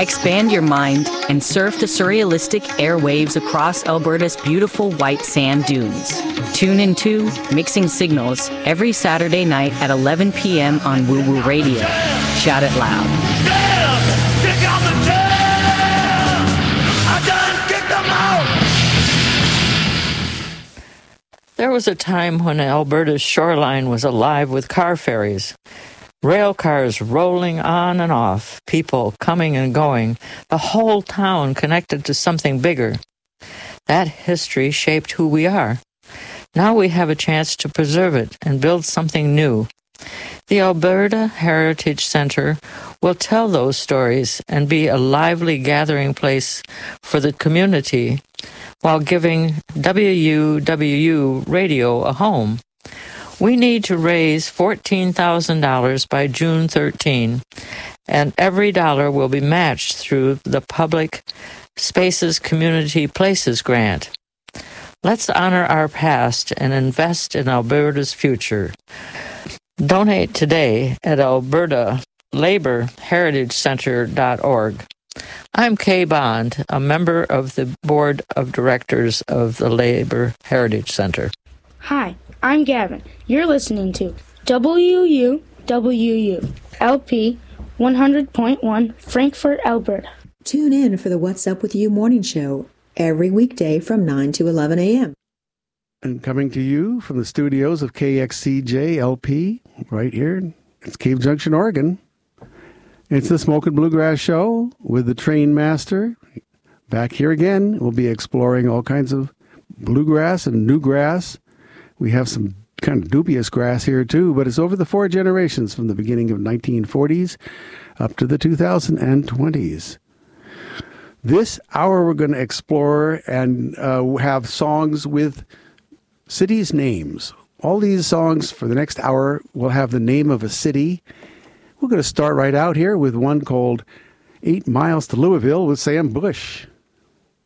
Expand your mind and surf the surrealistic airwaves across Alberta's beautiful white sand dunes. Tune into Mixing Signals every Saturday night at 11 p.m. on Woo Woo Radio. Shout it loud. There was a time when Alberta's shoreline was alive with car ferries. Rail cars rolling on and off, people coming and going, the whole town connected to something bigger. That history shaped who we are. Now we have a chance to preserve it and build something new. The Alberta Heritage Centre will tell those stories and be a lively gathering place for the community while giving WUWU Radio a home. We need to raise $14,000 by June 13, and every dollar will be matched through the Public Spaces Community Places grant. Let's honor our past and invest in Alberta's future. Donate today at albertalaborheritagecentre.org. I'm Kay Bond, a member of the Board of Directors of the Labour Heritage Centre. Hi, I'm Gavin. You're listening to WUWU LP 100.1 Frankfurt, Alberta. Tune in for the What's Up With You morning show every weekday from 9 to 11 a.m. And coming to you from the studios of KXCJ LP right here in Cave Junction, Oregon. It's the Smokin' Bluegrass Show with the Train Master. Back here again, we'll be exploring all kinds of bluegrass and new grass. We have some kind of dubious grass here too, but it's over the 4 generations from the beginning of 1940s up to the 2020s. This hour we're going to explore and have songs with cities' names. All these songs for the next hour will have the name of a city. We're going to start right out here with one called 8 Miles to Louisville with Sam Bush.